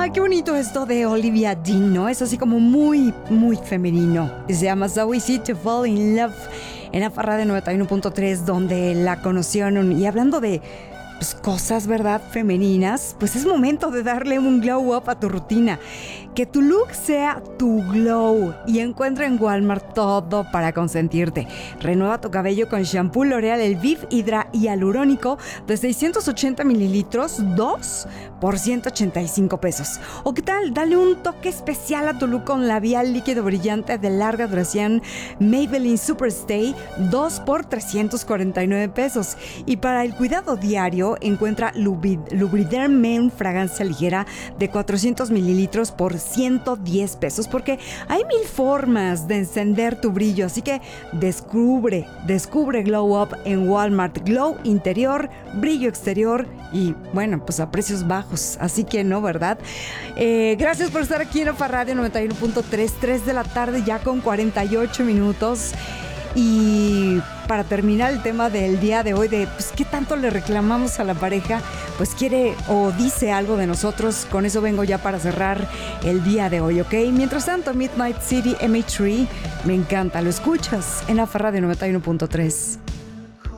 Qué bonito esto de Olivia Dean, ¿no? Es así como muy, muy femenino. Se llama So Easy to Fall in Love en la Farra de 91.3, donde la conocieron. Y hablando de pues, cosas, ¿verdad? Femeninas, pues es momento de darle un glow up a tu rutina. Que tu look sea tu glow y encuentra en Walmart todo para consentirte. Renueva tu cabello con shampoo L'Oreal El Viv Hidra Hialurónico de 680 mililitros, 2 por 185 pesos. ¿O qué tal? Dale un toque especial a tu look con labial líquido brillante de larga duración Maybelline Superstay, 2 por 349 pesos. Y para el cuidado diario, encuentra Lubriderm Men fragancia ligera de 400 mililitros por 110 pesos, porque hay mil formas de encender tu brillo, así que descubre Glow Up en Walmart. Glow interior, brillo exterior y bueno, pues a precios bajos, así que no, ¿verdad? Gracias por estar aquí en OFA Radio 91.3, 3 de la tarde ya con 48 minutos. Y para terminar el tema del día de hoy de pues qué tanto le reclamamos a la pareja, pues quiere o dice algo de nosotros. Con eso vengo ya para cerrar el día de hoy, ¿ok? Mientras tanto, Midnight City MH3 me encanta, lo escuchas en la Radio 91.3.